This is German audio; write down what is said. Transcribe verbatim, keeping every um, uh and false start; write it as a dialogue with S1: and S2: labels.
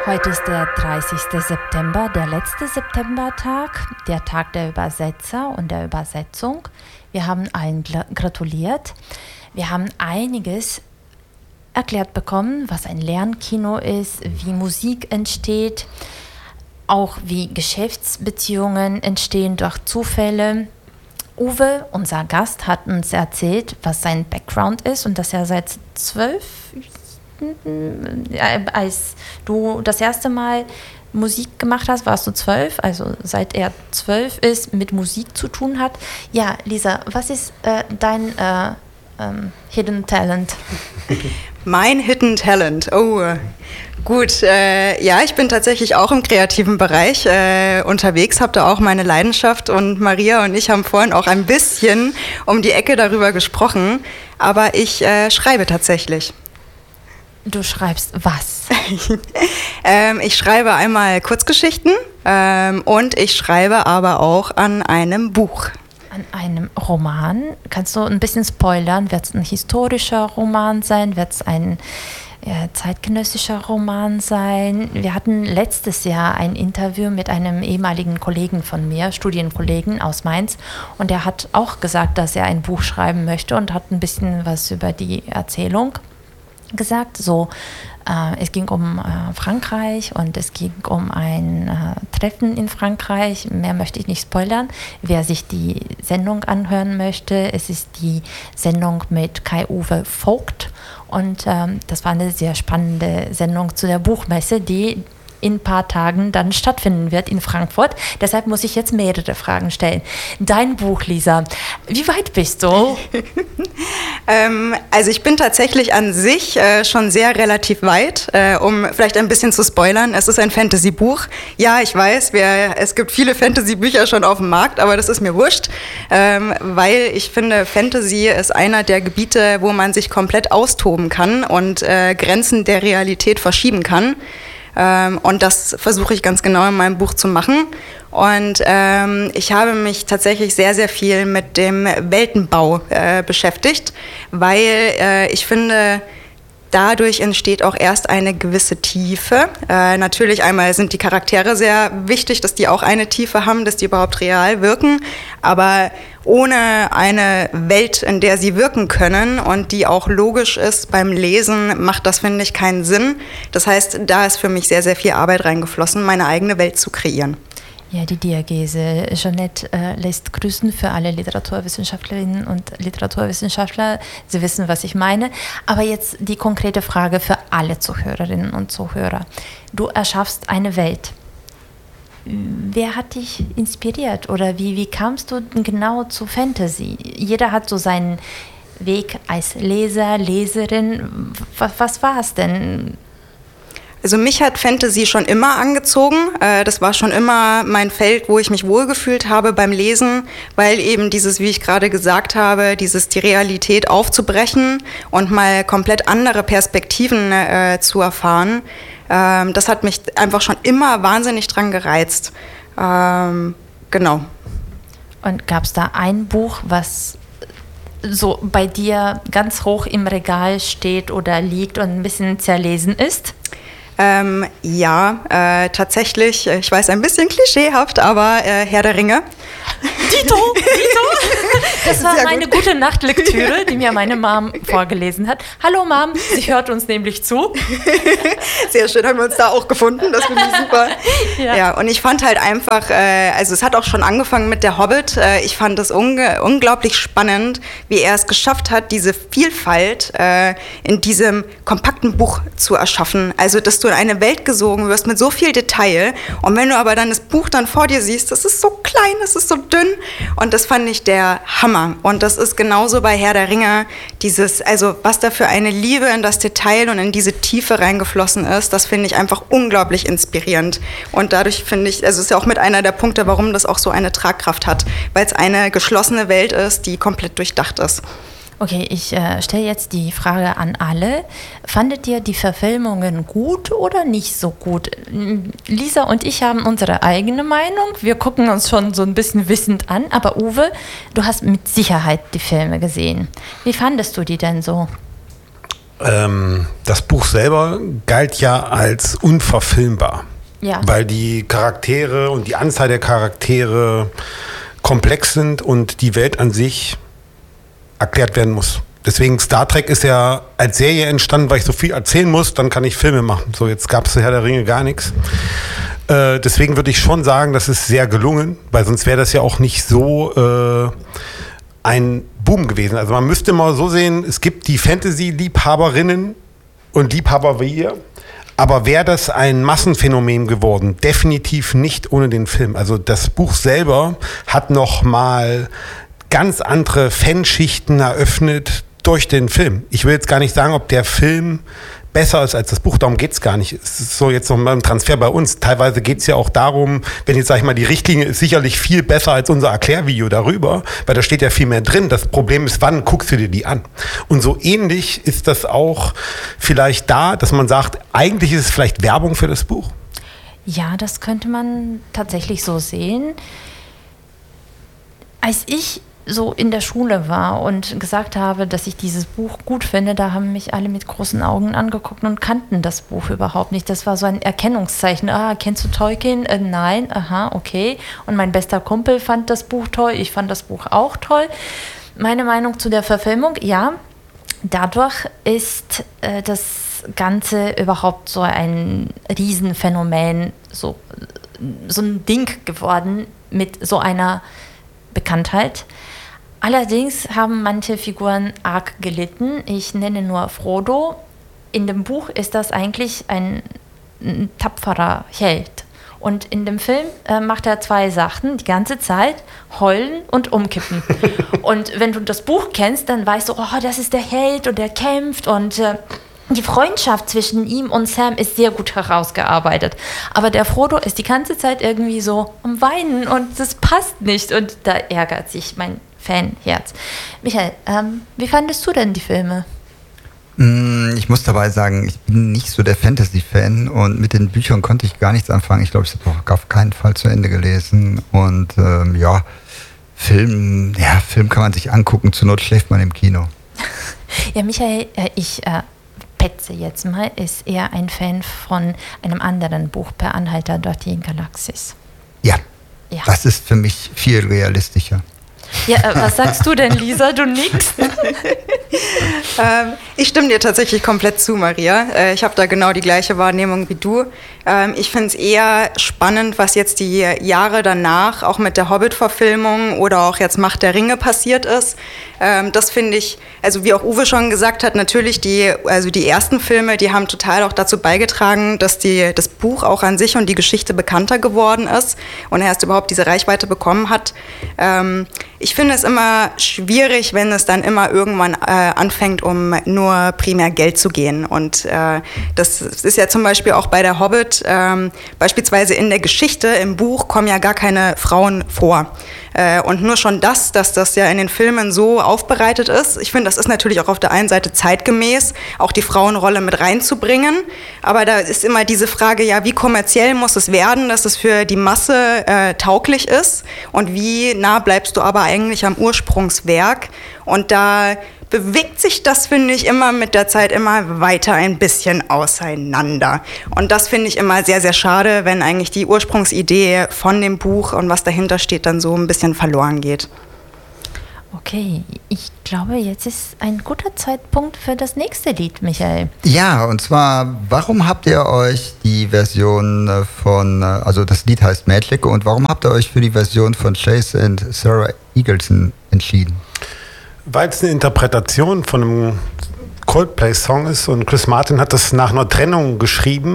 S1: Heute ist der dreißigste September, der letzte Septembertag, der Tag der Übersetzer und der Übersetzung. Wir haben allen gratuliert. Wir haben einiges erklärt bekommen, was ein Lernkino ist, wie Musik entsteht, auch wie Geschäftsbeziehungen entstehen durch Zufälle. Uwe, unser Gast, hat uns erzählt, was sein Background ist und dass er seit zwölf, als du das erste Mal Musik gemacht hast, warst du zwölf, also seit er zwölf ist, mit Musik zu tun hat. Ja, Lisa, was ist äh, dein äh, ähm, Hidden Talent?
S2: Mein Hidden Talent, oh, gut, äh, ja, ich bin tatsächlich auch im kreativen Bereich äh, unterwegs, habe da auch meine Leidenschaft und Maria und ich haben vorhin auch ein bisschen um die Ecke darüber gesprochen, aber ich äh, schreibe tatsächlich.
S1: Du schreibst was?
S2: ähm, ich schreibe einmal Kurzgeschichten ähm, und ich schreibe aber auch an einem Buch.
S1: An einem Roman? Kannst du ein bisschen spoilern? Wird es ein historischer Roman sein? Wird es ein äh, zeitgenössischer Roman sein? Wir hatten letztes Jahr ein Interview mit einem ehemaligen Kollegen von mir, Studienkollegen aus Mainz, und der hat auch gesagt, dass er ein Buch schreiben möchte und hat ein bisschen was über die Erzählung gesagt. So, äh, es ging um äh, Frankreich und es ging um ein äh, Treffen in Frankreich. Mehr möchte ich nicht spoilern. Wer sich die Sendung anhören möchte, es ist die Sendung mit Kai-Uwe Vogt und ähm, das war eine sehr spannende Sendung zu der Buchmesse, die in ein paar Tagen dann stattfinden wird in Frankfurt. Deshalb muss ich jetzt mehrere Fragen stellen. Dein Buch, Lisa, wie weit bist du?
S2: ähm, also ich bin tatsächlich an sich äh, schon sehr relativ weit, äh, um vielleicht ein bisschen zu spoilern. Es ist ein Fantasy-Buch. Ja, ich weiß, wir, es gibt viele Fantasy-Bücher schon auf dem Markt, aber das ist mir wurscht, ähm, weil ich finde, Fantasy ist einer der Gebiete, wo man sich komplett austoben kann und äh, Grenzen der Realität verschieben kann. Ähm, und das versuche ich ganz genau in meinem Buch zu machen. Und ähm, ich habe mich tatsächlich sehr, sehr viel mit dem Weltenbau äh, beschäftigt, weil äh, ich finde, dadurch entsteht auch erst eine gewisse Tiefe. Äh, natürlich einmal sind die Charaktere sehr wichtig, dass die auch eine Tiefe haben, dass die überhaupt real wirken. Aber ohne eine Welt, in der sie wirken können und die auch logisch ist beim Lesen, macht das, finde ich, keinen Sinn. Das heißt, da ist für mich sehr, sehr viel Arbeit reingeflossen, meine eigene Welt zu kreieren.
S1: Ja, die Diagese. Jeanette äh, lässt grüßen für alle Literaturwissenschaftlerinnen und Literaturwissenschaftler. Sie wissen, was ich meine. Aber jetzt die konkrete Frage für alle Zuhörerinnen und Zuhörer. Du erschaffst eine Welt. Wer hat dich inspiriert oder wie, wie kamst du genau zu Fantasy? Jeder hat so seinen Weg als Leser, Leserin. Was, was war es denn?
S2: Also mich hat Fantasy schon immer angezogen. Das war schon immer mein Feld, wo ich mich wohlgefühlt habe beim Lesen, weil eben dieses, wie ich gerade gesagt habe, dieses die Realität aufzubrechen und mal komplett andere Perspektiven äh, zu erfahren, ähm, das hat mich einfach schon immer wahnsinnig dran gereizt. Ähm, genau.
S1: Und gab es da ein Buch, was so bei dir ganz hoch im Regal steht oder liegt und ein bisschen zerlesen ist?
S2: Ähm, ja, äh, tatsächlich, ich weiß, ein bisschen klischeehaft, aber äh, Herr der Ringe.
S1: Dito, Dito. Das war meine gute Nachtlektüre, die mir meine Mom vorgelesen hat. Hallo Mom, sie hört uns nämlich zu.
S2: Sehr schön, haben wir uns da auch gefunden, das finde ich super. Ja. Ja, und ich fand halt einfach, äh, also es hat auch schon angefangen mit der Hobbit. Äh, ich fand es unge- unglaublich spannend, wie er es geschafft hat, diese Vielfalt äh, in diesem kompakten Buch zu erschaffen. Also, dass du in eine Welt gesogen wirst mit so viel Detail und wenn du aber dann das Buch dann vor dir siehst, das ist so klein, das ist so dünn und das fand ich der Hammer. Und das ist genauso bei Herr der Ringe, dieses, also was da für eine Liebe in das Detail und in diese Tiefe reingeflossen ist, das finde ich einfach unglaublich inspirierend. Und dadurch finde ich, also es ist ja auch mit einer der Punkte, warum das auch so eine Tragkraft hat, weil es eine geschlossene Welt ist, die komplett durchdacht ist.
S1: Okay, ich äh, stelle jetzt die Frage an alle. Fandet ihr die Verfilmungen gut oder nicht so gut? Lisa und ich haben unsere eigene Meinung. Wir gucken uns schon so ein bisschen wissend an. Aber Uwe, du hast mit Sicherheit die Filme gesehen. Wie fandest du die denn so?
S3: ähm, das Buch selber galt ja als unverfilmbar.
S1: Ja.
S3: Weil die Charaktere und die Anzahl der Charaktere komplex sind und die Welt an sich erklärt werden muss. Deswegen Star Trek ist ja als Serie entstanden, weil ich so viel erzählen muss, dann kann ich Filme machen. So, jetzt gab es zu Herr der Ringe gar nichts. Äh, deswegen würde ich schon sagen, das ist sehr gelungen, weil sonst wäre das ja auch nicht so äh, ein Boom gewesen. Also man müsste mal so sehen, es gibt die Fantasy-Liebhaberinnen und Liebhaber wie ihr, aber wäre das ein Massenphänomen geworden? Definitiv nicht ohne den Film. Also das Buch selber hat noch mal ganz andere Fanschichten eröffnet durch den Film. Ich will jetzt gar nicht sagen, ob der Film besser ist als das Buch, darum geht es gar nicht. Es ist so jetzt noch mal im Transfer bei uns. Teilweise geht es ja auch darum, wenn jetzt, sag ich mal, die Richtlinie ist sicherlich viel besser als unser Erklärvideo darüber, weil da steht ja viel mehr drin. Das Problem ist, wann guckst du dir die an? Und so ähnlich ist das auch vielleicht da, dass man sagt, eigentlich ist es vielleicht Werbung für das Buch.
S1: Ja, das könnte man tatsächlich so sehen. Als ich so in der Schule war und gesagt habe, dass ich dieses Buch gut finde, da haben mich alle mit großen Augen angeguckt und kannten das Buch überhaupt nicht. Das war so ein Erkennungszeichen. Ah, kennst du Tolkien? Äh, nein, aha, okay. Und mein bester Kumpel fand das Buch toll, ich fand das Buch auch toll. Meine Meinung zu der Verfilmung, ja, dadurch ist äh, das Ganze überhaupt so ein Riesenphänomen, so, so ein Ding geworden mit so einer Bekanntheit. Allerdings haben manche Figuren arg gelitten. Ich nenne nur Frodo. In dem Buch ist das eigentlich ein, ein tapferer Held. Und in dem Film äh, macht er zwei Sachen die ganze Zeit: heulen und umkippen. Und wenn du das Buch kennst, dann weißt du, oh, das ist der Held und der kämpft und äh, die Freundschaft zwischen ihm und Sam ist sehr gut herausgearbeitet. Aber der Frodo ist die ganze Zeit irgendwie so am Weinen und das passt nicht. Und da ärgert sich mein Fanherz. Michael, ähm, wie fandest du denn die Filme?
S4: Ich muss dabei sagen, ich bin nicht so der Fantasy-Fan und mit den Büchern konnte ich gar nichts anfangen. Ich glaube, ich habe auch auf keinen Fall zu Ende gelesen. Und ähm, ja, Film, ja, Film kann man sich angucken, zur Not schläft man im Kino.
S1: Ja, Michael, äh, ich äh, petze jetzt mal, ist eher ein Fan von einem anderen Buch, Per Anhalter durch die Galaxis.
S4: Ja,
S1: ja,
S4: das ist für mich viel realistischer.
S1: Ja, äh, was sagst du denn, Lisa? Du nix?
S2: ähm, ich stimme dir tatsächlich komplett zu, Maria. Äh, ich habe da genau die gleiche Wahrnehmung wie du. Ähm, ich finde es eher spannend, was jetzt die Jahre danach auch mit der Hobbit-Verfilmung oder auch jetzt Macht der Ringe passiert ist. Ähm, das finde ich, also wie auch Uwe schon gesagt hat, natürlich die, also die ersten Filme, die haben total auch dazu beigetragen, dass die, das Buch auch an sich und die Geschichte bekannter geworden ist und erst überhaupt diese Reichweite bekommen hat. Ähm, Ich finde es immer schwierig, wenn es dann immer irgendwann äh, anfängt, um nur primär Geld zu gehen. Und äh, das ist ja zum Beispiel auch bei der Hobbit, ähm, beispielsweise in der Geschichte, im Buch kommen ja gar keine Frauen vor. Äh, und nur schon das, dass das ja in den Filmen so aufbereitet ist. Ich finde, das ist natürlich auch auf der einen Seite zeitgemäß, auch die Frauenrolle mit reinzubringen. Aber da ist immer diese Frage, ja, wie kommerziell muss es werden, dass es für die Masse äh, tauglich ist? Und wie nah bleibst du aber eigentlich am Ursprungswerk? Und da bewegt sich das, finde ich, immer mit der Zeit immer weiter ein bisschen auseinander. Und das finde ich immer sehr, sehr schade, wenn eigentlich die Ursprungsidee von dem Buch und was dahinter steht, dann so ein bisschen verloren geht.
S1: Okay, ich glaube, jetzt ist ein guter Zeitpunkt für das nächste Lied, Michael.
S4: Ja, und zwar, warum habt ihr euch die Version von, also das Lied heißt Magic, und warum habt ihr euch für die Version von Chase und Sarah Eagleton entschieden?
S3: Weil es eine Interpretation von einem Coldplay-Song ist und Chris Martin hat das nach einer Trennung geschrieben